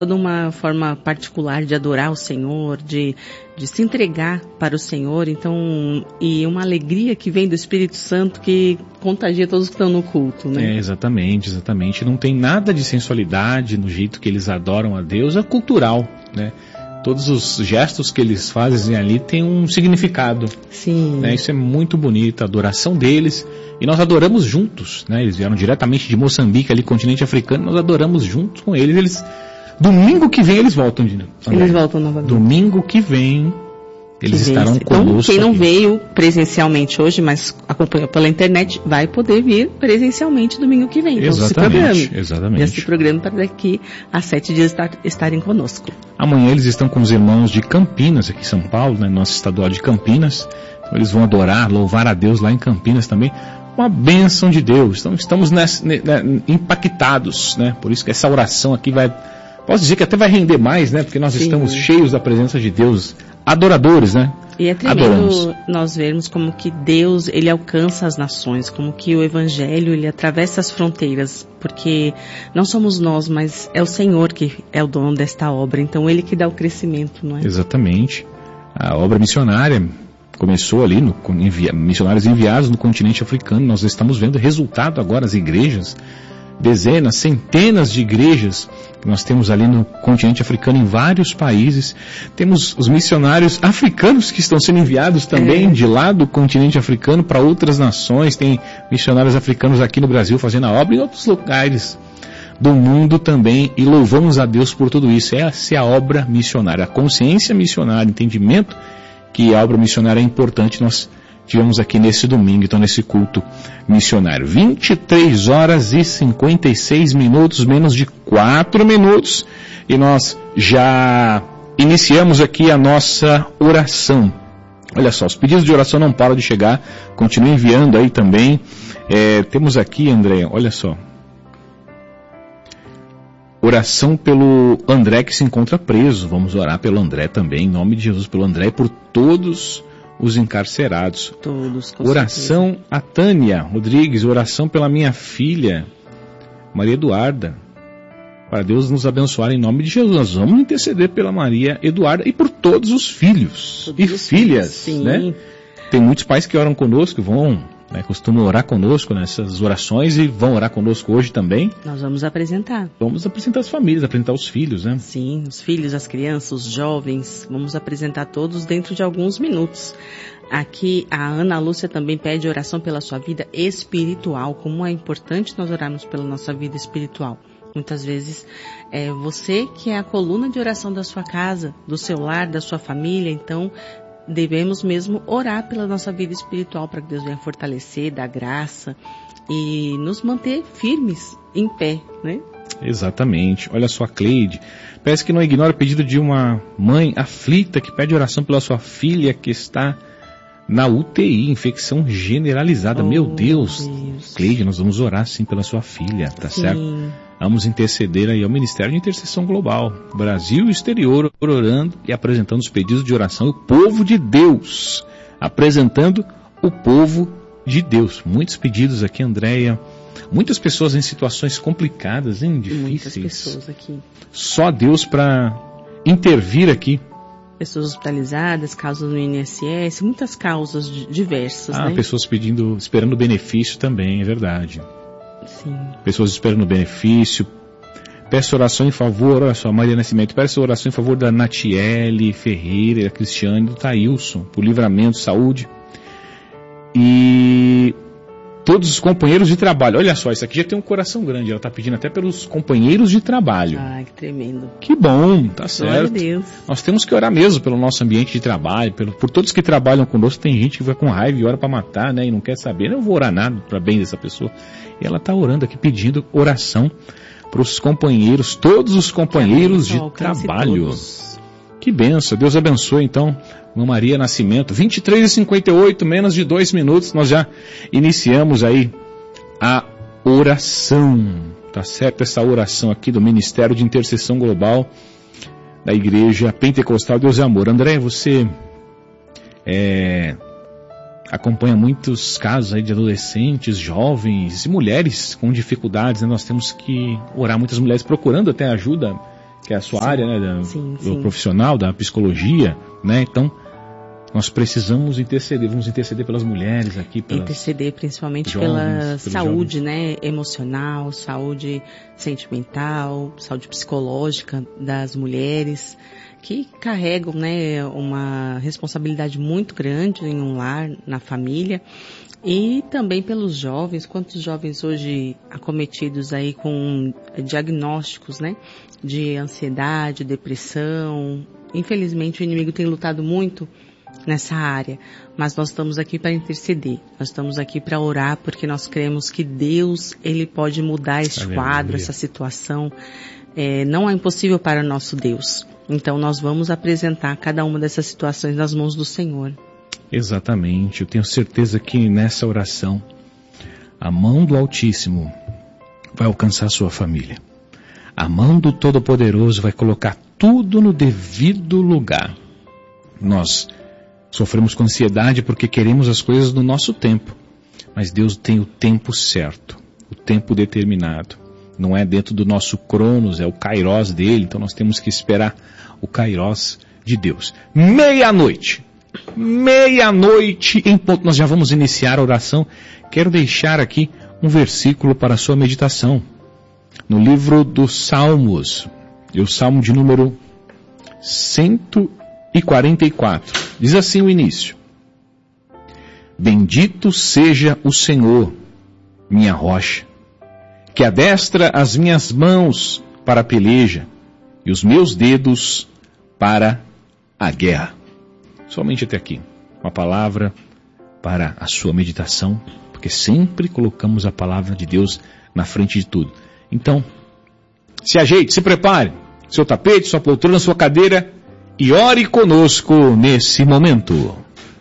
toda uma forma particular de adorar o Senhor, de se entregar para o Senhor, então, e uma alegria que vem do Espírito Santo que contagia todos que estão no culto, né? Exatamente. Não tem nada de sensualidade no jeito que eles adoram a Deus, é cultural, né? Todos os gestos que eles fazem ali têm um significado. Sim. Né? Isso é muito bonito, a adoração deles. E nós adoramos juntos, né? Eles vieram diretamente de Moçambique, ali, continente africano, nós adoramos juntos com eles. Domingo que vem eles voltam, André. Eles voltam novamente. Domingo que vem eles estarão conosco. Quem não veio presencialmente hoje, mas acompanhou pela internet, vai poder vir presencialmente domingo que vem. Então se programe. Exatamente. Já se programe para daqui a 7 dias estarem conosco. Amanhã eles estão com os irmãos de Campinas, aqui em São Paulo, né? Nossa estadual de Campinas. Então eles vão adorar, louvar a Deus lá em Campinas também. Uma bênção de Deus. Então estamos impactados, né? Por isso que essa oração aqui posso dizer que até vai render mais, né? Porque nós estamos cheios da presença de Deus, adoradores, né? E é tremendo nós vermos como que Deus, Ele alcança as nações, como que o Evangelho, Ele atravessa as fronteiras, porque não somos nós, mas é o Senhor que é o dono desta obra, então Ele que dá o crescimento, não é? Exatamente. A obra missionária começou ali, missionários enviados no continente africano, nós estamos vendo resultado agora, as igrejas, dezenas, centenas de igrejas que nós temos ali no continente africano, em vários países. Temos os missionários africanos que estão sendo enviados também de lá do continente africano para outras nações. Tem missionários africanos aqui no Brasil fazendo a obra, em outros lugares do mundo também, e louvamos a Deus por tudo isso. Essa é a obra missionária, a consciência missionária, entendimento que a obra missionária é importante. Nós tivemos aqui nesse domingo, então nesse culto missionário. 23 horas e 56 minutos, menos de 4 minutos, e nós já iniciamos aqui a nossa oração. Olha só, os pedidos de oração não param de chegar, continue enviando aí também. Temos aqui, André, olha só. Oração pelo André que se encontra preso. Vamos orar pelo André também, em nome de Jesus, pelo André e por todos os encarcerados. Todos, com oração certeza. A Tânia Rodrigues, oração pela minha filha, Maria Eduarda, para Deus nos abençoar em nome de Jesus. Nós vamos interceder pela Maria Eduarda e por todos os filhos e filhas, né? Tem muitos pais que oram conosco, costumam orar conosco nessas orações e vão orar conosco hoje também. Nós vamos apresentar. Vamos apresentar as famílias, apresentar os filhos, né? Sim, os filhos, as crianças, os jovens. Vamos apresentar todos dentro de alguns minutos. Aqui a Ana Lúcia também pede oração pela sua vida espiritual. Como é importante nós orarmos pela nossa vida espiritual. Muitas vezes é você que é a coluna de oração da sua casa, do seu lar, da sua família. Então devemos mesmo orar pela nossa vida espiritual para que Deus venha fortalecer, dar graça e nos manter firmes, em pé, né? Exatamente. Olha só, a Cleide. Peço que não ignore o pedido de uma mãe aflita que pede oração pela sua filha que está na UTI, infecção generalizada. Meu Deus. Cleide, nós vamos orar sim pela sua filha, tá certo? Vamos interceder aí ao Ministério de Intercessão Global, Brasil e exterior, orando e apresentando os pedidos de oração. O povo de Deus, apresentando o povo de Deus. Muitos pedidos aqui, Andréia. Muitas pessoas em situações complicadas, difíceis. Muitas pessoas aqui. Só Deus para intervir aqui. Pessoas hospitalizadas, causas no INSS, muitas causas diversas, né? Pessoas esperando benefício também, é verdade. Sim. Pessoas esperando benefício. Peço oração em favor, olha só, Maria Nascimento, peço oração em favor da Natiele Ferreira, da Cristiane, do Taílson, por livramento, saúde. E todos os companheiros de trabalho. Olha só, isso aqui já tem um coração grande. Ela está pedindo até pelos companheiros de trabalho. Ai, que tremendo. Que bom, tá certo. Glória a Deus. Nós temos que orar mesmo pelo nosso ambiente de trabalho, por todos que trabalham conosco. Tem gente que vai com raiva e ora para matar, né? E não quer saber. Eu não vou orar nada para bem dessa pessoa. E ela está orando aqui, pedindo oração para os companheiros, todos os companheiros de trabalho. Todos. Que benção. Deus abençoe, então, Maria Nascimento. 23h58, menos de 2 minutos, nós já iniciamos aí a oração. Tá certo? Essa oração aqui do Ministério de Intercessão Global da Igreja Pentecostal Deus é Amor. André, você acompanha muitos casos aí de adolescentes, jovens e mulheres com dificuldades, né? Nós temos que orar, muitas mulheres procurando até ajuda que é a sua área, né, do profissional, da psicologia, né? Então, nós precisamos interceder, vamos interceder pelas mulheres aqui. Interceder principalmente pela saúde, né, emocional, saúde sentimental, saúde psicológica das mulheres, que carregam, né, uma responsabilidade muito grande em um lar, na família, e também pelos jovens. Quantos jovens hoje acometidos aí com diagnósticos, né, de ansiedade, depressão. Infelizmente o inimigo tem lutado muito nessa área, mas nós estamos aqui para interceder, nós estamos aqui para orar, porque nós cremos que Deus, Ele pode mudar este quadro, essa situação. Não é impossível para o nosso Deus. Então nós vamos apresentar cada uma dessas situações nas mãos do Senhor. Exatamente, eu tenho certeza que nessa oração, a mão do Altíssimo vai alcançar a sua família. A mão do Todo-Poderoso vai colocar tudo no devido lugar. Nós sofremos com ansiedade porque queremos as coisas no nosso tempo. Mas Deus tem o tempo certo, o tempo determinado. Não é dentro do nosso cronos, é o kairós dele. Então nós temos que esperar o kairós de Deus. Meia-noite em ponto, nós já vamos iniciar a oração. Quero deixar aqui um versículo para a sua meditação. No livro dos Salmos, o Salmo de número 144. Diz assim o início: Bendito seja o Senhor, minha rocha, que adestra as minhas mãos para a peleja e os meus dedos para a guerra. Somente até aqui, uma palavra para a sua meditação, porque sempre colocamos a palavra de Deus na frente de tudo. Então, se ajeite, se prepare, seu tapete, sua poltrona, sua cadeira, e ore conosco nesse momento.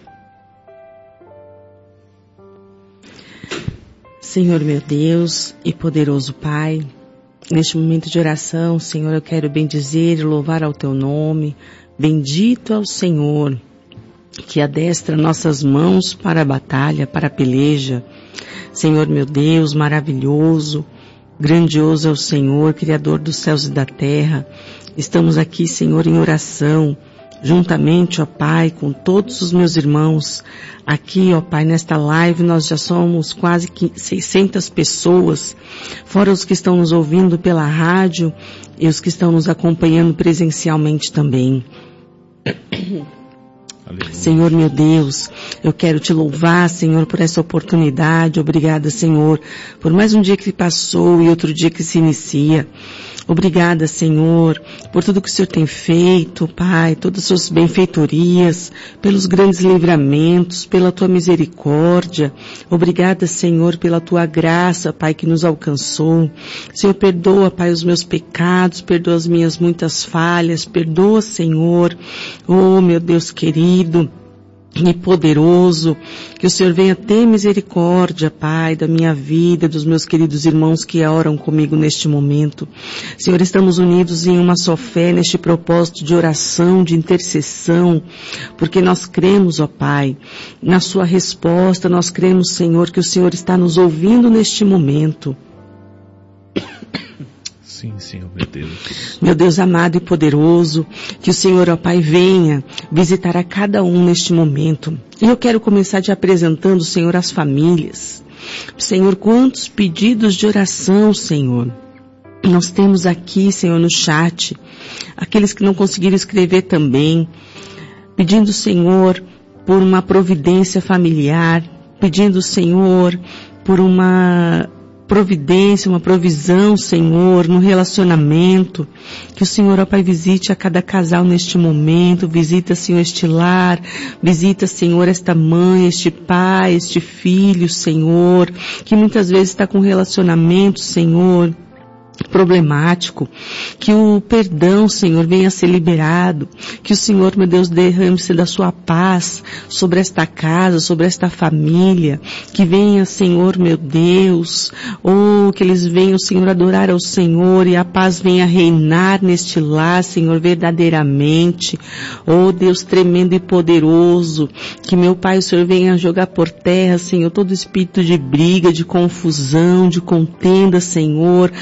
Senhor meu Deus e poderoso Pai, neste momento de oração, Senhor, eu quero bendizer e louvar ao Teu nome. Bendito é o Senhor, que adestra nossas mãos para a batalha, para a peleja. Senhor meu Deus, maravilhoso, grandioso é o Senhor, Criador dos céus e da terra. Estamos aqui, Senhor, em oração, juntamente, ó Pai, com todos os meus irmãos. Aqui, ó Pai, nesta live nós já somos quase 600 pessoas, fora os que estão nos ouvindo pela rádio e os que estão nos acompanhando presencialmente também. Aleluia. Senhor meu Deus, eu quero te louvar, Senhor, por essa oportunidade. Obrigada, Senhor, por mais um dia que passou e outro dia que se inicia. Obrigada, Senhor, por tudo que o Senhor tem feito, Pai, todas as suas benfeitorias, pelos grandes livramentos, pela tua misericórdia. Obrigada, Senhor, pela tua graça, Pai, que nos alcançou. Senhor, perdoa, Pai, os meus pecados, perdoa as minhas muitas falhas, perdoa, Senhor, oh, meu Deus querido e poderoso, que o Senhor venha ter misericórdia, Pai, da minha vida, dos meus queridos irmãos que oram comigo neste momento. Senhor, estamos unidos em uma só fé, neste propósito de oração, de intercessão, porque nós cremos, ó Pai, na sua resposta. Nós cremos, Senhor, que o Senhor está nos ouvindo neste momento. Sim, Senhor, meu Deus. Meu Deus amado e poderoso, que o Senhor, ó Pai, venha visitar a cada um neste momento. E eu quero começar te apresentando, Senhor, as famílias. Senhor, quantos pedidos de oração, Senhor, nós temos aqui, Senhor, no chat. Aqueles que não conseguiram escrever também, pedindo, Senhor, por uma providência familiar, pedindo, Senhor, por uma providência, uma provisão, Senhor, no relacionamento. Que o Senhor, ó Pai, visite a cada casal neste momento, visita, Senhor, este lar, visita, Senhor, esta mãe, este pai, este filho, Senhor, que muitas vezes está com relacionamento, Senhor, problemático. Que o perdão, Senhor, venha a ser liberado, que o Senhor, meu Deus, derrame-se da sua paz sobre esta casa, sobre esta família, que venha, Senhor, meu Deus, que eles venham, Senhor, adorar ao Senhor e a paz venha reinar neste lar, Senhor, verdadeiramente. Deus tremendo e poderoso, que meu Pai, o Senhor venha jogar por terra, Senhor, todo espírito de briga, de confusão, de contenda, Senhor, entre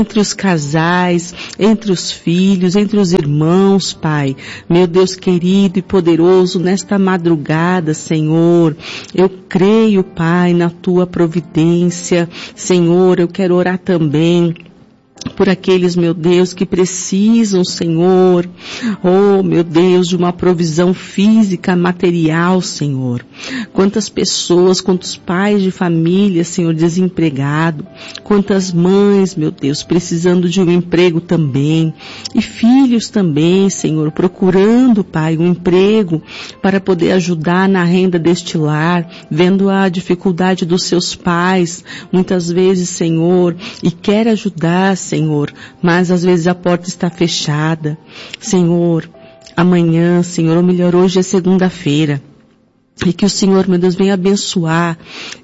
entre os casais, entre os filhos, entre os irmãos, Pai. Meu Deus querido e poderoso, nesta madrugada, Senhor, eu creio, Pai, na Tua providência. Senhor, eu quero orar também por aqueles, meu Deus, que precisam, Senhor, oh, meu Deus, de uma provisão física, material, Senhor. Quantas pessoas, quantos pais de família, Senhor, desempregado, quantas mães, meu Deus, precisando de um emprego também, e filhos também, Senhor, procurando, Pai, um emprego para poder ajudar na renda deste lar, vendo a dificuldade dos seus pais, muitas vezes, Senhor, e quer ajudar, Senhor, mas às vezes a porta está fechada. Senhor, amanhã, Senhor, ou melhor, hoje é segunda-feira. E que o Senhor, meu Deus, venha abençoar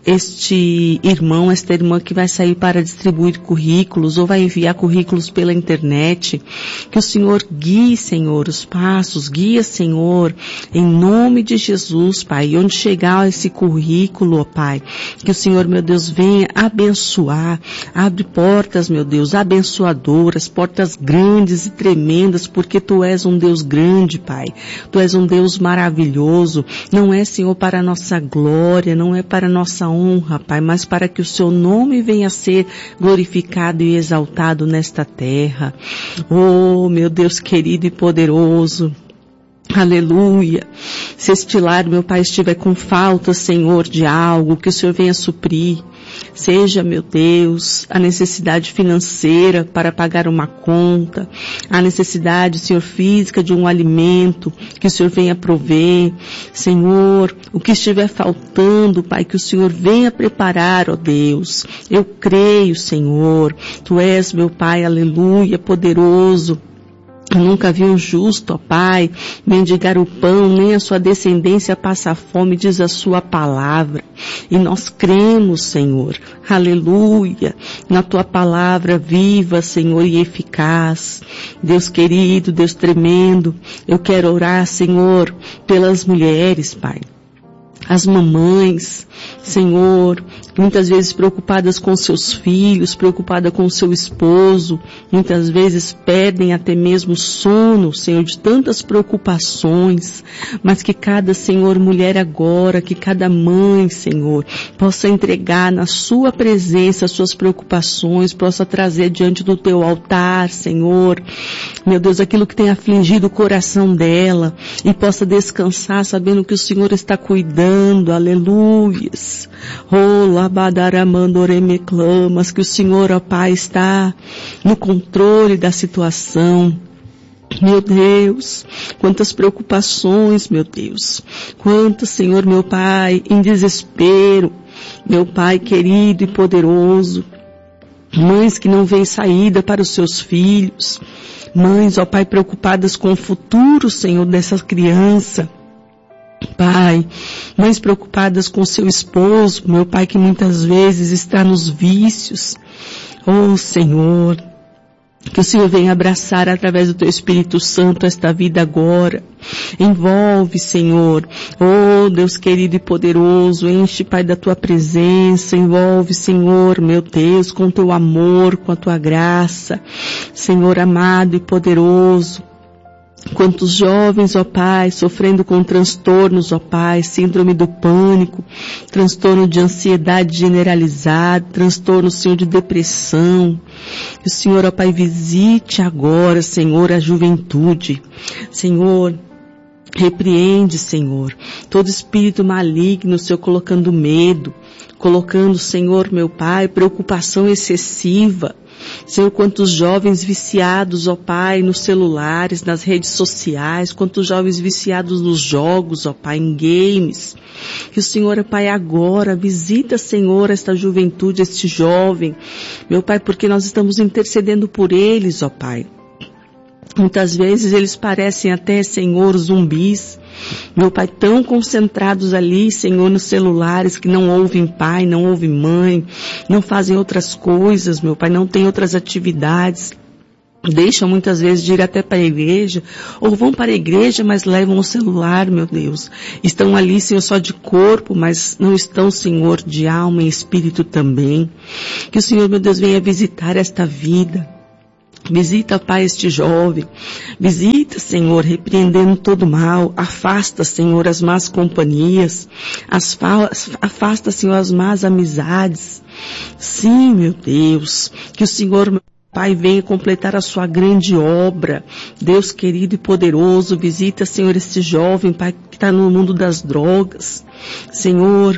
este irmão, esta irmã que vai sair para distribuir currículos ou vai enviar currículos pela internet. Que o Senhor guie, Senhor, os passos, guia, Senhor, em nome de Jesus, Pai. E onde chegar esse currículo, ó Pai, que o Senhor, meu Deus, venha abençoar. Abre portas, meu Deus, abençoadoras, portas grandes e tremendas, porque Tu és um Deus grande, Pai. Tu és um Deus maravilhoso. Não é, Senhor, para a nossa glória, não é para a nossa honra, Pai, mas para que o Seu nome venha a ser glorificado e exaltado nesta terra. Oh, meu Deus querido e poderoso, aleluia. Se este lar, meu Pai, estiver com falta, Senhor, de algo, que o Senhor venha suprir. Seja, meu Deus, a necessidade financeira para pagar uma conta, a necessidade, Senhor, física de um alimento, que o Senhor venha prover. Senhor, o que estiver faltando, Pai, que o Senhor venha preparar, ó Deus. Eu creio, Senhor, Tu és, meu Pai, aleluia, poderoso. Eu nunca vi um justo, ó Pai, mendigar o pão, nem a sua descendência passar fome, diz a Sua palavra. E nós cremos, Senhor, aleluia, na Tua palavra viva, Senhor, e eficaz. Deus querido, Deus tremendo, eu quero orar, Senhor, pelas mulheres, Pai. As mamães, Senhor, muitas vezes preocupadas com seus filhos, preocupadas com seu esposo, muitas vezes perdem até mesmo sono, Senhor, de tantas preocupações, mas que cada, Senhor, mulher agora, que cada mãe, Senhor, possa entregar na Sua presença as suas preocupações, possa trazer diante do Teu altar, Senhor, meu Deus, aquilo que tem afligido o coração dela, e possa descansar sabendo que o Senhor está cuidando. Aleluias. Oh, labadaramandoremeclamas, que o Senhor, ó Pai, está no controle da situação. Meu Deus, quantas preocupações, meu Deus. Quantas, Senhor, meu Pai, em desespero. Meu Pai querido e poderoso. Mães que não veem saída para os seus filhos. Mães, ó Pai, preocupadas com o futuro, Senhor, dessa criança. Pai, mães preocupadas com seu esposo, meu Pai, que muitas vezes está nos vícios. Oh, Senhor, que o Senhor venha abraçar através do Teu Espírito Santo esta vida agora. Envolve, Senhor, oh Deus querido e poderoso, enche, Pai, da Tua presença, envolve, Senhor, meu Deus, com Teu amor, com a Tua graça, Senhor amado e poderoso. Quantos jovens, ó Pai, sofrendo com transtornos, ó Pai, síndrome do pânico, transtorno de ansiedade generalizada, transtorno, Senhor, de depressão. Que o Senhor, ó Pai, visite agora, Senhor, a juventude. Senhor, repreende, Senhor, todo espírito maligno, Senhor, colocando medo, colocando, Senhor, meu Pai, preocupação excessiva. Senhor, quantos jovens viciados, ó Pai, nos celulares, nas redes sociais, quantos jovens viciados nos jogos, ó Pai, em games. Que o Senhor, ó Pai, agora visita, Senhor, esta juventude, este jovem, meu Pai, porque nós estamos intercedendo por eles, ó Pai. Muitas vezes eles parecem até, Senhor, zumbis. Meu Pai, tão concentrados ali, Senhor, nos celulares, que não ouvem pai, não ouvem mãe, não fazem outras coisas, meu Pai, não têm outras atividades. deixam muitas vezes de ir até para a igreja, ou vão para a igreja, mas levam o celular, meu Deus. Estão ali, Senhor, só de corpo, mas não estão, Senhor, de alma e espírito também. Que o Senhor, meu Deus, venha visitar esta vida. Visita, Pai, este jovem. Visita, Senhor, repreendendo todo mal. Afasta, Senhor, as más companhias. Afasta, Senhor, as más amizades. Sim, meu Deus, que o Senhor, meu Pai, venha completar a sua grande obra. Deus querido e poderoso, visita, Senhor, esse jovem, Pai, que está no mundo das drogas. Senhor,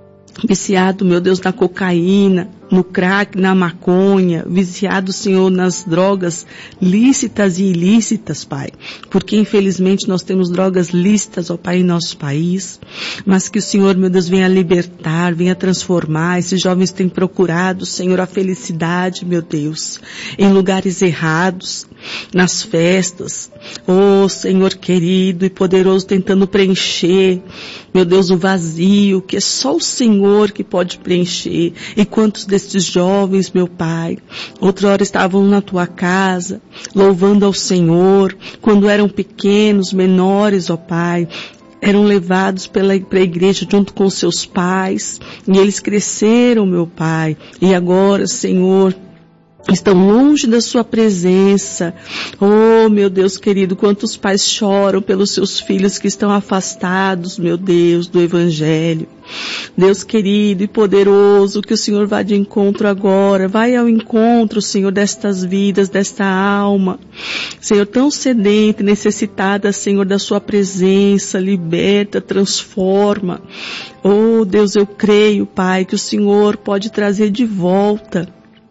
viciado, meu Deus, na cocaína, no crack, na maconha, viciado, Senhor, nas drogas lícitas e ilícitas, Pai. Porque, infelizmente, nós temos drogas lícitas, ó Pai, em nosso país. Mas que o Senhor, meu Deus, venha libertar, venha transformar. Esses jovens têm procurado, Senhor, a felicidade, meu Deus, em lugares errados, nas festas. Oh, Senhor querido e poderoso, tentando preencher, meu Deus, o vazio, que é só o Senhor que pode preencher. E quantos destes jovens, meu Pai, outrora estavam na tua casa, louvando ao Senhor, quando eram pequenos, menores, ó Pai, eram levados para a igreja junto com seus pais, e eles cresceram, meu Pai, e agora, Senhor, estão longe da sua presença. Oh, meu Deus querido, quantos pais choram pelos seus filhos que estão afastados, meu Deus, do Evangelho. Deus querido e poderoso, que o Senhor vá de encontro agora, vai ao encontro, Senhor, destas vidas, desta alma, Senhor, tão sedenta e necessitada, Senhor, da sua presença, liberta, transforma. Oh, Deus, eu creio, Pai, que o Senhor pode trazer de volta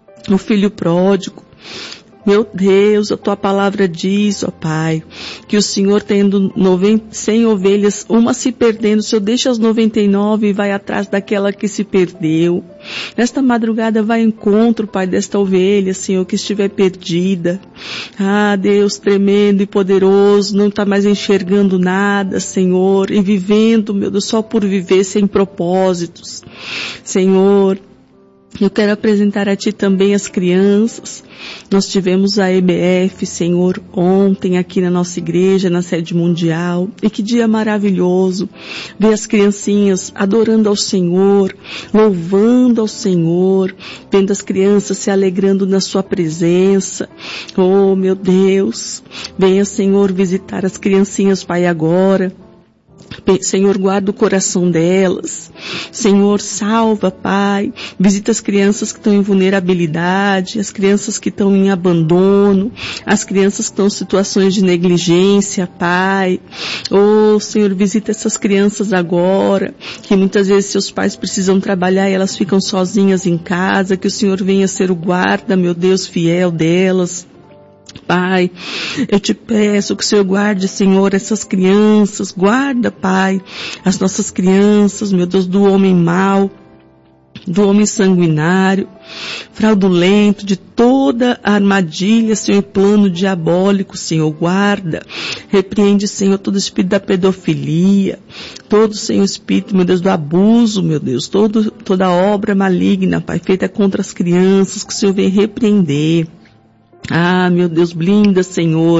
o filho pródigo. Meu Deus, a tua palavra diz, ó Pai, que o Senhor tendo 100 ovelhas, uma se perdendo, o Senhor deixa as 99 e vai atrás daquela que se perdeu. Nesta madrugada vai ao encontro, Pai, desta ovelha, Senhor, que estiver perdida. Ah, Deus tremendo e poderoso, não está mais enxergando nada, Senhor, e vivendo, meu Deus, só por viver sem propósitos. Senhor, eu quero apresentar a Ti também as crianças. Nós tivemos a EBF, Senhor, ontem aqui na nossa igreja, na sede mundial. E que dia maravilhoso ver as criancinhas adorando ao Senhor, louvando ao Senhor, vendo as crianças se alegrando na Sua presença. Oh, meu Deus, venha, Senhor, visitar as criancinhas, Pai, agora. Senhor, guarda o coração delas. Senhor, salva, Pai. Visita as crianças que estão em vulnerabilidade, as crianças que estão em abandono, as crianças que estão em situações de negligência, Pai. Oh, Senhor, visita essas crianças agora, que muitas vezes seus pais precisam trabalhar e elas ficam sozinhas em casa. Que o Senhor venha ser o guarda, meu Deus, fiel delas. Pai, eu te peço que o Senhor guarde, Senhor, essas crianças, guarda, Pai, as nossas crianças, meu Deus, do homem mau, do homem sanguinário, fraudulento, de toda a armadilha, Senhor, plano diabólico, Senhor, guarda, repreende, Senhor, todo espírito da pedofilia, todo, Senhor, espírito, meu Deus, do abuso, meu Deus, toda obra maligna, Pai, feita contra as crianças, que o Senhor venha repreender. Ah, meu Deus, blinda, Senhor,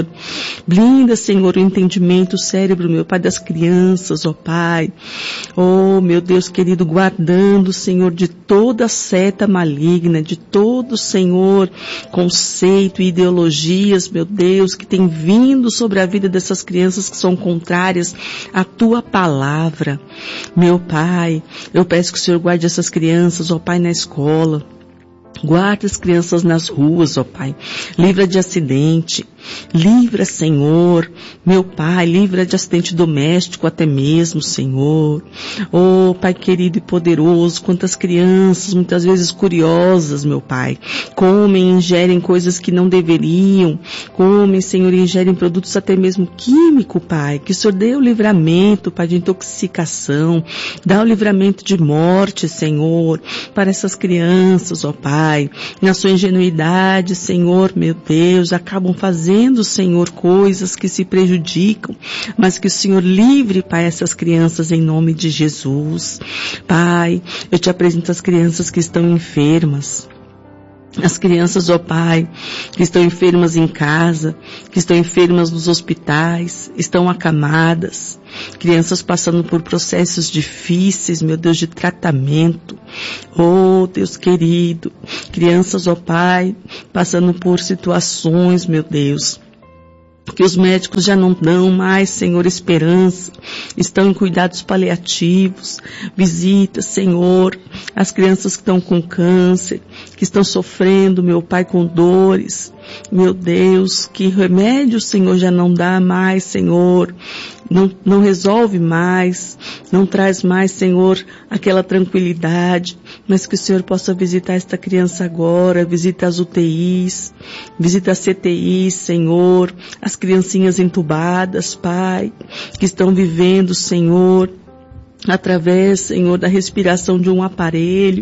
o entendimento, o cérebro, meu Pai, das crianças, ó Pai. Oh, meu Deus querido, guardando, Senhor, de toda seta maligna, de todo, Senhor, conceito e ideologias, meu Deus, que tem vindo sobre a vida dessas crianças que são contrárias à Tua palavra. Meu Pai, eu peço que o Senhor guarde essas crianças, ó Pai, na escola. Guarda as crianças nas ruas, ó Pai. Livra de acidente. Livra, Senhor. Meu Pai, livra de acidente doméstico até mesmo, Senhor. Oh, Pai querido e poderoso, quantas crianças, muitas vezes curiosas, meu Pai, comem e ingerem coisas que não deveriam. Comem, Senhor, e ingerem produtos até mesmo químicos, Pai. Que o Senhor dê o livramento, Pai, de intoxicação. Dá o livramento de morte, Senhor, para essas crianças, ó Pai. Na sua ingenuidade, Senhor, meu Deus, acabam fazendo, Senhor, coisas que se prejudicam, mas que o Senhor livre, Pai, essas crianças em nome de Jesus. Pai, eu te apresento as crianças que estão enfermas. As crianças, ó Pai, que estão enfermas em casa, que estão enfermas nos hospitais, estão acamadas, crianças passando por processos difíceis, meu Deus, de tratamento. Oh, Deus querido, crianças, ó Pai, passando por situações, meu Deus, que os médicos já não dão mais, Senhor, esperança, estão em cuidados paliativos. Visita, Senhor, as crianças que estão com câncer, que estão sofrendo, meu Pai, com dores. Meu Deus, que remédio, Senhor, já não dá mais, Senhor. Não resolve mais, não traz mais, Senhor, aquela tranquilidade, mas que o Senhor possa visitar esta criança agora, visita as UTIs, visita as CTIs, Senhor, as criancinhas entubadas, Pai, que estão vivendo, Senhor, através, Senhor, da respiração de um aparelho.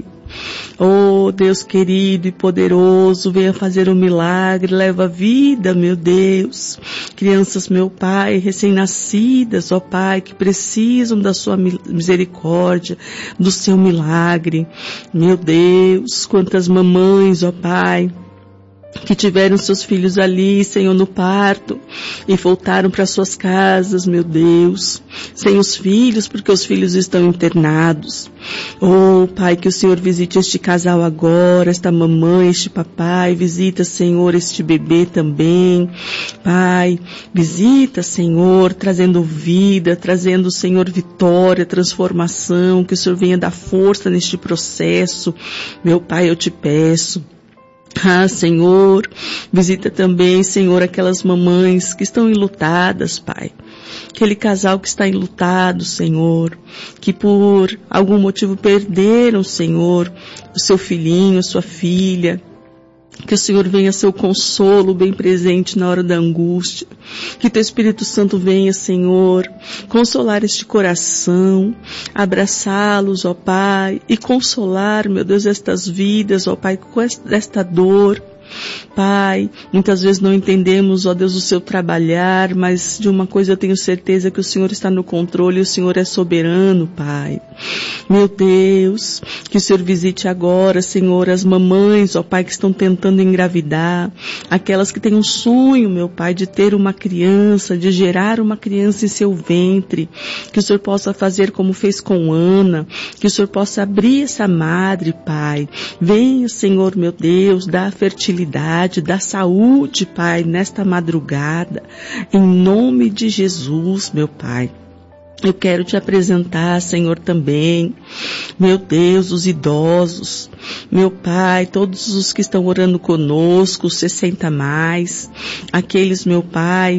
Oh, Deus querido e poderoso, venha fazer um milagre, leva vida, meu Deus. Crianças, meu Pai, recém-nascidas, ó Pai, que precisam da sua misericórdia, do seu milagre. Meu Deus, quantas mamães, ó Pai, que tiveram seus filhos ali, Senhor, no parto, e voltaram para suas casas, meu Deus, sem os filhos, porque os filhos estão internados. Oh, Pai, que o Senhor visite este casal agora, esta mamãe, este papai, visita, Senhor, este bebê também. Pai, visita, Senhor, trazendo vida, trazendo, Senhor, vitória, transformação, que o Senhor venha dar força neste processo. Meu Pai, eu te peço. Ah, Senhor, visita também, Senhor, aquelas mamães que estão enlutadas, Pai. Aquele casal que está enlutado, Senhor, que por algum motivo perderam, Senhor, o seu filhinho, a sua filha. Que o Senhor venha ser o consolo bem presente na hora da angústia. Que Teu Espírito Santo venha, Senhor, consolar este coração, abraçá-los, ó Pai, e consolar, meu Deus, estas vidas, ó Pai, com esta dor. Pai, muitas vezes não entendemos, ó Deus, o seu trabalhar, mas de uma coisa eu tenho certeza, que o Senhor está no controle e o Senhor é soberano, Pai. Meu Deus, que o Senhor visite agora, Senhor, as mamães, ó Pai, que estão tentando engravidar, aquelas que têm um sonho, meu Pai, de ter uma criança, de gerar uma criança em seu ventre, que o Senhor possa fazer como fez com Ana, que o Senhor possa abrir essa madre, Pai. Venha, Senhor, meu Deus, dar fertilidade, dar saúde, Pai, nesta madrugada, em nome de Jesus, meu Pai. Eu quero te apresentar, Senhor, também, meu Deus, os idosos, meu Pai, todos os que estão orando conosco, 60 mais, aqueles, meu Pai,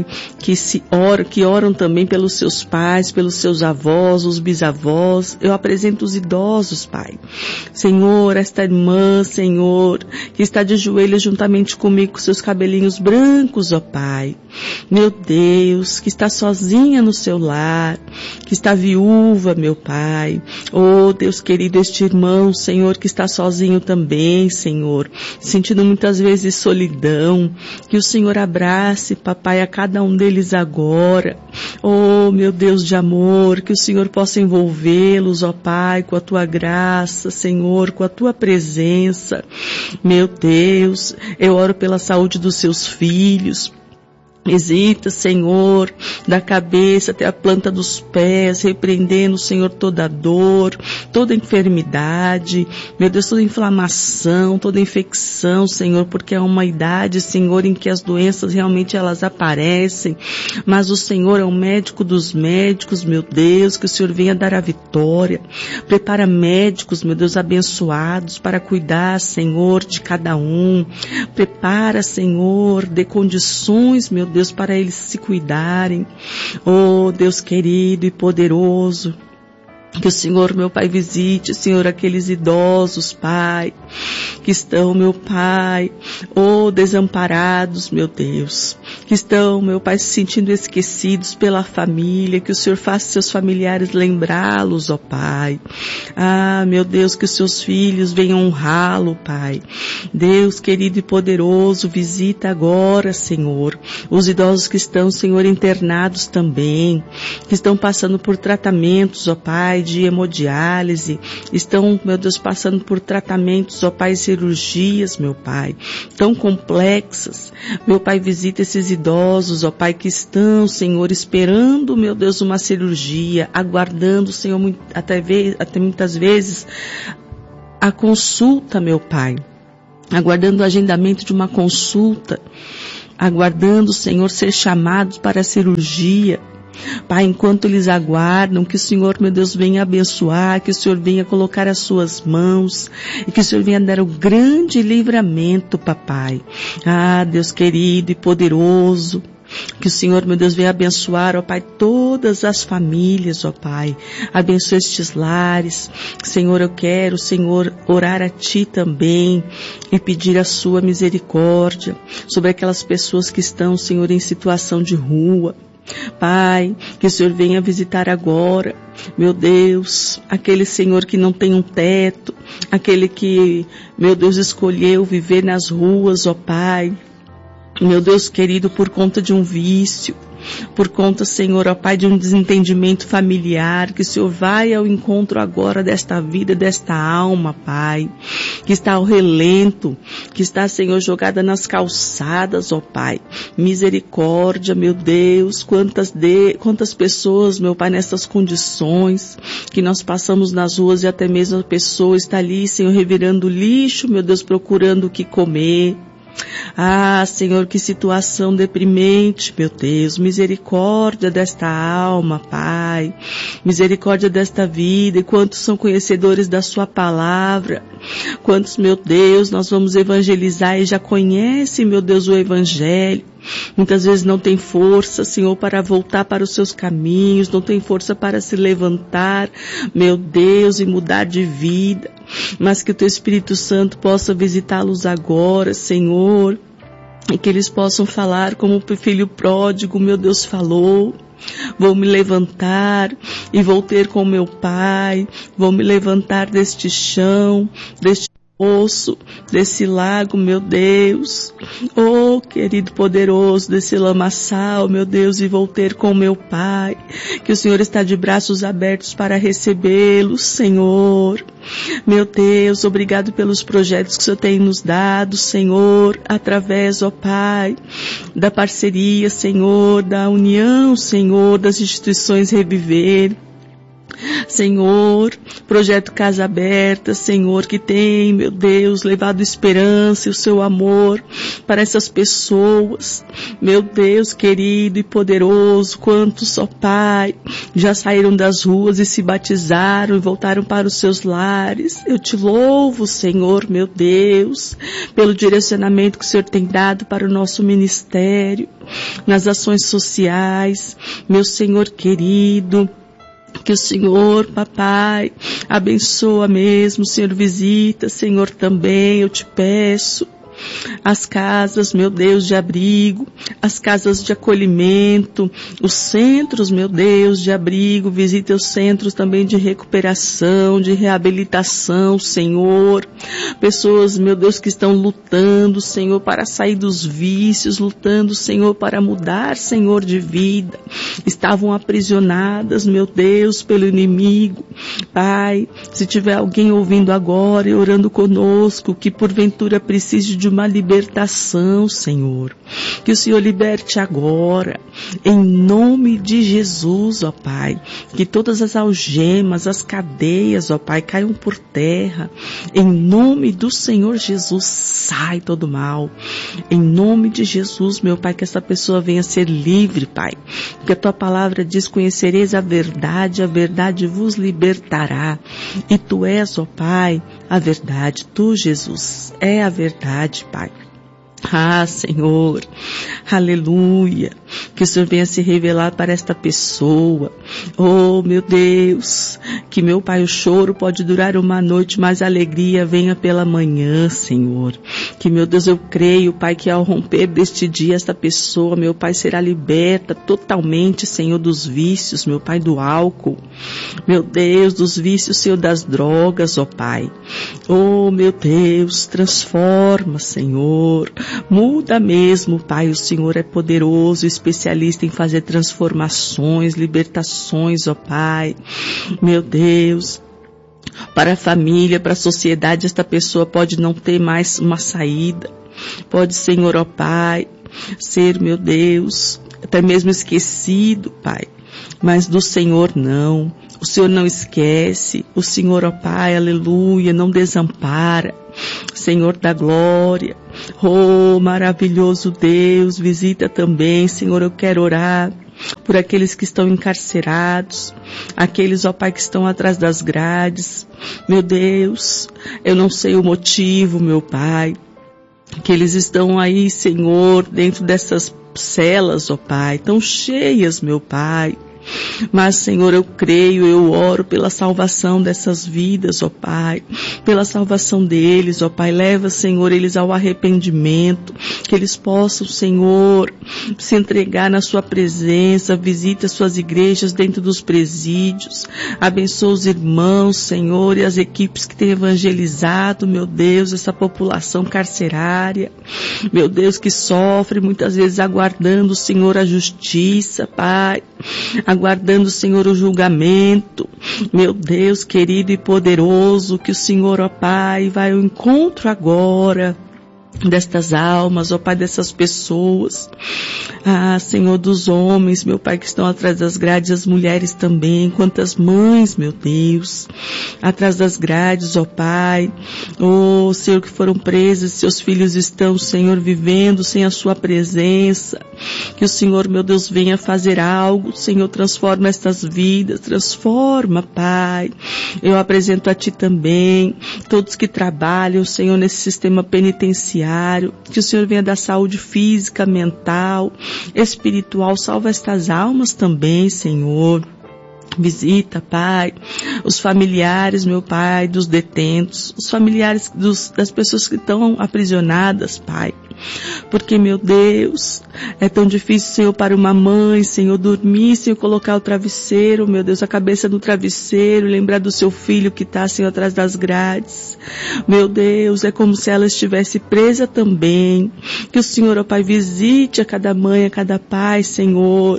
que oram também pelos seus pais, pelos seus avós, os bisavós. Eu apresento os idosos, Pai. Senhor, esta irmã, Senhor, que está de joelhos juntamente comigo, com seus cabelinhos brancos, ó Pai. Meu Deus, que está sozinha no seu lar, que está viúva, meu Pai. Oh, Deus querido, este irmão, Senhor, que está sozinho também, Senhor, sentindo muitas vezes solidão, que o Senhor abrace, Papai, a cada um deles agora. Oh, meu Deus de amor, que o Senhor possa envolvê-los, ó Pai, com a Tua graça, Senhor, com a Tua presença. Meu Deus, eu oro pela saúde dos seus filhos. Visita, Senhor, da cabeça até a planta dos pés, repreendendo, Senhor, toda dor, toda enfermidade, meu Deus, toda inflamação, toda infecção, Senhor, porque é uma idade, Senhor, em que as doenças realmente elas aparecem, mas o Senhor é o médico dos médicos, meu Deus, que o Senhor venha dar a vitória. Prepara médicos, meu Deus, abençoados para cuidar, Senhor, de cada um. Prepara, Senhor, dê condições, meu Deus, para eles se cuidarem. Oh, Deus querido e poderoso, que o Senhor, meu Pai, visite, Senhor, aqueles idosos, Pai, que estão, meu Pai, oh, desamparados, meu Deus, que estão, meu Pai, se sentindo esquecidos pela família, que o Senhor faça seus familiares lembrá-los, ó Pai. Ah, meu Deus, que os seus filhos venham honrá-lo, Pai. Deus querido e poderoso, visita agora, Senhor, os idosos que estão, Senhor, internados também, que estão passando por tratamentos, ó Pai, de hemodiálise, estão, meu Deus, passando por tratamentos, ó Pai, cirurgias, meu Pai, tão complexas. Meu Pai, visita esses idosos, ó Pai, que estão, Senhor, esperando, meu Deus, uma cirurgia, aguardando, Senhor, até muitas vezes, a consulta, meu Pai, aguardando o agendamento de uma consulta, aguardando, Senhor, ser chamados para a cirurgia. Pai, enquanto eles aguardam, que o Senhor, meu Deus, venha abençoar, que o Senhor venha colocar as suas mãos e que o Senhor venha dar o grande livramento, papai. Ah, Deus querido e poderoso, que o Senhor, meu Deus, venha abençoar, ó Pai, todas as famílias, ó Pai. Abençoa estes lares. Senhor, eu quero, Senhor, orar a Ti também e pedir a Sua misericórdia sobre aquelas pessoas que estão, Senhor, em situação de rua. Pai, que o Senhor venha visitar agora, meu Deus, aquele Senhor que não tem um teto, aquele que, meu Deus, escolheu viver nas ruas, ó Pai. Meu Deus querido, por conta de um vício, por conta, Senhor, ó Pai, de um desentendimento familiar, que o Senhor vai ao encontro agora desta vida, desta alma, Pai, que está ao relento, que está, Senhor, jogada nas calçadas, ó Pai. Misericórdia, meu Deus, quantas pessoas, meu Pai, nessas condições, que nós passamos nas ruas e até mesmo a pessoa está ali, Senhor, revirando lixo, meu Deus, procurando o que comer. Ah, Senhor, que situação deprimente, meu Deus, misericórdia desta alma, Pai, misericórdia desta vida, e quantos são conhecedores da Sua palavra, quantos, meu Deus, nós vamos evangelizar e já conhecem, meu Deus, o Evangelho. Muitas vezes não tem força, Senhor, para voltar para os seus caminhos, não tem força para se levantar, meu Deus, e mudar de vida, mas que o Teu Espírito Santo possa visitá-los agora, Senhor, e que eles possam falar como o filho pródigo, meu Deus, falou. Vou me levantar e vou ter com meu Pai, vou me levantar deste chão, deste poço, desse lago, meu Deus, oh querido poderoso, desse lamaçal, meu Deus, e vou ter com meu Pai, que o Senhor está de braços abertos para recebê-lo, Senhor. Meu Deus, obrigado pelos projetos que o Senhor tem nos dado, Senhor, através, ó Pai, da parceria, Senhor, da união, Senhor, das instituições Reviver. Senhor, projeto Casa Aberta, Senhor, que tem, meu Deus, levado esperança e o seu amor para essas pessoas, meu Deus querido e poderoso, quantos, ó Pai, já saíram das ruas e se batizaram e voltaram para os seus lares. Eu te louvo, Senhor, meu Deus, pelo direcionamento que o Senhor tem dado para o nosso ministério, nas ações sociais, meu Senhor querido. Que o Senhor, papai, abençoa mesmo, Senhor, visita, Senhor, também, eu te peço. As casas, meu Deus, de abrigo, as casas de acolhimento, os centros, meu Deus, de abrigo, visita os centros também de recuperação, de reabilitação, Senhor. Pessoas, meu Deus, que estão lutando, Senhor, para sair dos vícios, lutando, Senhor, para mudar, Senhor, de vida. Estavam aprisionadas, meu Deus, pelo inimigo. Pai, se tiver alguém ouvindo agora e orando conosco, que porventura precise de uma libertação, Senhor. Que o Senhor liberte agora, em nome de Jesus, ó Pai. Que todas as algemas, as cadeias, ó Pai, caiam por terra. Em nome do Senhor Jesus, sai todo mal. Em nome de Jesus, meu Pai, que essa pessoa venha ser livre, Pai. Porque a Tua palavra diz, conhecereis a verdade vos libertará. E Tu és, ó Pai, a verdade. Tu, Jesus, é a verdade, Pai. Ah, Senhor, aleluia, que o Senhor venha se revelar para esta pessoa. Oh, meu Deus, que meu Pai, o choro pode durar uma noite, mas a alegria venha pela manhã, Senhor. Que, meu Deus, eu creio, Pai, que ao romper deste dia, esta pessoa, meu Pai, será liberta totalmente, Senhor, dos vícios, meu Pai, do álcool. Meu Deus, dos vícios, Senhor, das drogas, ó Pai. Oh, meu Deus, transforma, Senhor. Muda mesmo, Pai, o Senhor é poderoso, especialista em fazer transformações, libertações, ó Pai. Meu Deus, para a família, para a sociedade, esta pessoa pode não ter mais uma saída. Pode, Senhor, ó Pai, ser, meu Deus, até mesmo esquecido, Pai. Mas do Senhor não. O Senhor não esquece. O Senhor, ó Pai, aleluia, não desampara. Senhor da glória. Oh, maravilhoso Deus, visita também, Senhor, eu quero orar por aqueles que estão encarcerados, aqueles, ó Pai, que estão atrás das grades. Meu Deus, eu não sei o motivo, meu Pai, que eles estão aí, Senhor, dentro dessas celas, ó Pai, tão cheias, meu Pai. Mas, Senhor, eu creio, eu oro pela salvação dessas vidas, ó Pai, pela salvação deles, ó Pai. Leva, Senhor, eles ao arrependimento, que eles possam, Senhor, se entregar na sua presença. Visita suas igrejas dentro dos presídios, abençoa os irmãos, Senhor, e as equipes que têm evangelizado, meu Deus, essa população carcerária, meu Deus, que sofre muitas vezes aguardando, Senhor, a justiça, Pai, aguardando, Senhor, o julgamento. Meu Deus querido e poderoso, que o Senhor, ó Pai, vai ao encontro agora destas almas, ó Pai, dessas pessoas. Ah, Senhor, dos homens, meu Pai, que estão atrás das grades, as mulheres também, quantas mães, meu Deus, atrás das grades, ó Pai. Oh, Senhor, que foram presas, seus filhos estão, Senhor, vivendo sem a sua presença. Que o Senhor, meu Deus, venha fazer algo, Senhor, transforma estas vidas, transforma, Pai. Eu apresento a Ti também, todos que trabalham, Senhor, nesse sistema penitenciário. Que o Senhor venha dar saúde física, mental, espiritual. Salva estas almas também, Senhor. Visita, Pai, os familiares, meu Pai, dos detentos, os familiares das pessoas que estão aprisionadas, Pai. Porque, meu Deus, é tão difícil, Senhor, para uma mãe, Senhor, dormir, Senhor, colocar o travesseiro, meu Deus, a cabeça no travesseiro, lembrar do seu filho que está, Senhor, atrás das grades. Meu Deus, é como se ela estivesse presa também. Que o Senhor, ó Pai, visite a cada mãe, a cada pai, Senhor.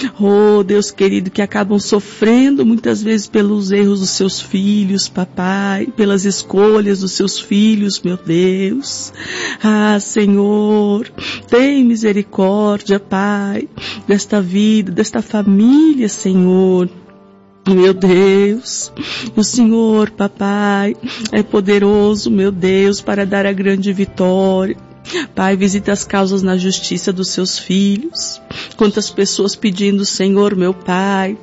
Oh, Deus querido, que acabam sofrendo muitas vezes pelos erros dos seus filhos, papai, pelas escolhas dos seus filhos, meu Deus. Ah, Senhor, tem misericórdia, Pai, desta vida, desta família, Senhor. Meu Deus, o Senhor, papai, é poderoso, meu Deus, para dar a grande vitória. Pai, visita as causas na justiça dos seus filhos. Quantas pessoas pedindo, Senhor, meu Pai,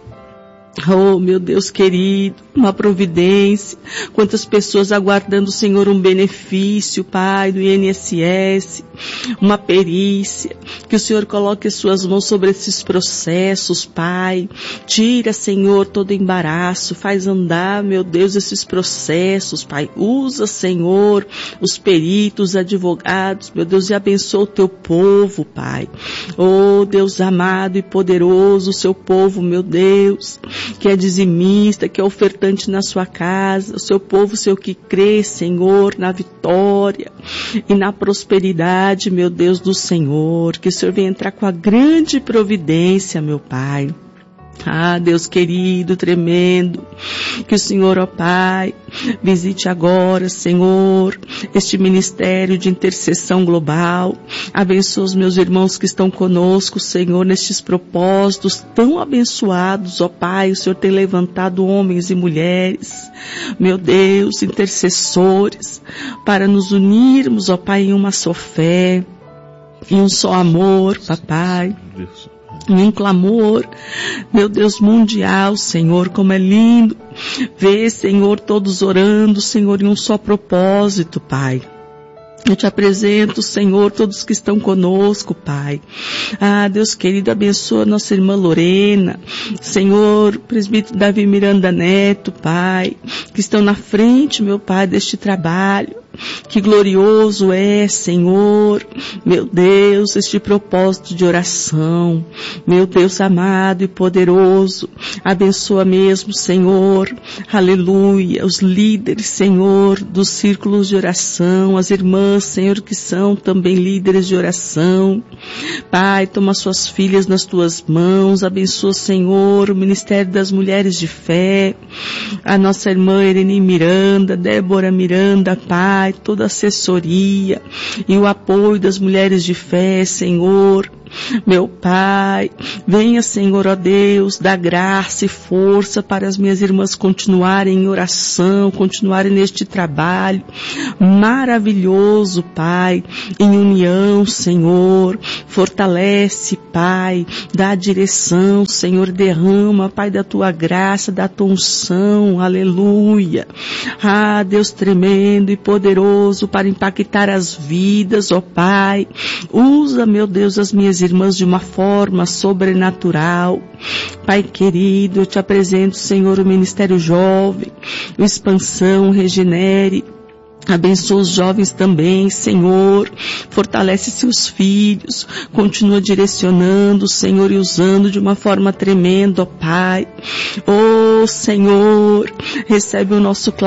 oh, meu Deus querido, uma providência. Quantas pessoas aguardando, Senhor, um benefício, Pai, do INSS, uma perícia. Que o Senhor coloque as suas mãos sobre esses processos, Pai. Tira, Senhor, todo embaraço. Faz andar, meu Deus, esses processos, Pai. Usa, Senhor, os peritos, os advogados, meu Deus, e abençoa o teu povo, Pai. Oh, Deus amado e poderoso, o seu povo, meu Deus, que é dizimista, que é ofertante na sua casa, o seu povo, seu que crê, Senhor, na vitória e na prosperidade, meu Deus do Senhor, que o Senhor venha entrar com a grande providência, meu Pai. Ah, Deus querido, tremendo, que o Senhor, ó Pai, visite agora, Senhor, este ministério de intercessão global. Abençoa os meus irmãos que estão conosco, Senhor, nestes propósitos tão abençoados, ó Pai. O Senhor tem levantado homens e mulheres, meu Deus, intercessores, para nos unirmos, ó Pai, em uma só fé, em um só amor, papai. Em um clamor, meu Deus, mundial, Senhor, como é lindo ver, Senhor, todos orando, Senhor, em um só propósito, Pai. Eu te apresento, Senhor, todos que estão conosco, Pai. Ah, Deus querido, abençoa nossa irmã Lorena, Senhor, presbítero Davi Miranda Neto, Pai, que estão na frente, meu Pai, deste trabalho. que glorioso é, Senhor, meu Deus, este propósito de oração. Meu Deus amado e poderoso, abençoa mesmo, Senhor, aleluia, os líderes, Senhor, dos círculos de oração, as irmãs, Senhor, que são também líderes de oração. Pai, toma suas filhas nas tuas mãos, abençoa, Senhor, o Ministério das Mulheres de Fé, a nossa irmã Irene Miranda, Débora Miranda, Pai, toda a assessoria e o apoio das Mulheres de Fé, Senhor. Meu Pai, venha, Senhor, ó Deus, dá graça e força para as minhas irmãs continuarem em oração, continuarem neste trabalho maravilhoso, Pai, em união, Senhor. Fortalece, Pai, dá direção, Senhor, derrama, Pai, da tua graça, da tua unção, aleluia. Ah, Deus tremendo e poderoso para impactar as vidas, ó Pai. Usa, meu Deus, as minhas irmãs de uma forma sobrenatural. Pai querido, eu te apresento, Senhor, o Ministério Jovem, o Expansão, Regenere. Abençoa os jovens também, Senhor, fortalece seus filhos, continua direcionando, Senhor, e usando de uma forma tremenda, ó Pai. Ó Senhor, recebe o nosso clamor